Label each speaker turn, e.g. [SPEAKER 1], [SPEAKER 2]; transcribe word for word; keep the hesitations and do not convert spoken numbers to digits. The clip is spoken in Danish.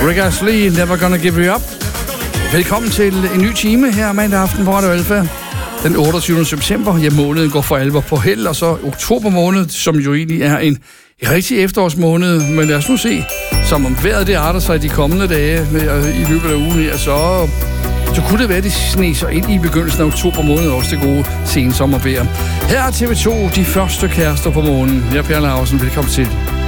[SPEAKER 1] Rick Astley, Never Gonna Give You Up. Velkommen til en ny time her mandag aften på Radio Alfa. Den otteogtyvende september. Ja, måneden går for alvor på held, og så oktober måned, som jo egentlig er en rigtig efterårsmåned. Men lad os nu se, som om vejret det arter sig de kommende dage i løbet af ugen her, så, så kunne det være, det sneser ind i begyndelsen af oktober måned, også det gode sensommervejr. Her er T V to, de første kærester på månen. Jeg er Per Lausen, velkommen til.